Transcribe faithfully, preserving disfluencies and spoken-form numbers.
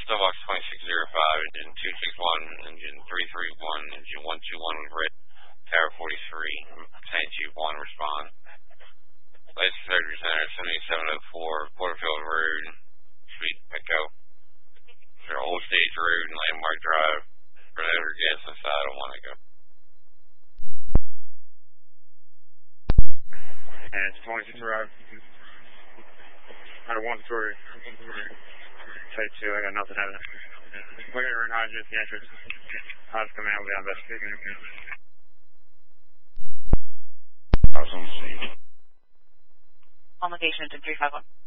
Starbucks twenty-six oh five, engine two six one, engine three three one, engine one two one with red, tower forty-three, San Chief one, respond. Latest surgery center, seventy-seven oh four, Porterfield Road, Sweet Echo. Old Stage Road and Landmark Drive, Grenada gas inside of one Echo. And it's twenty-six Road. Out of one story. Type two, I got nothing happening. We're going to run hydrogen at the entrance. I'll just come out with the investigating. Awesome. On location to three five one.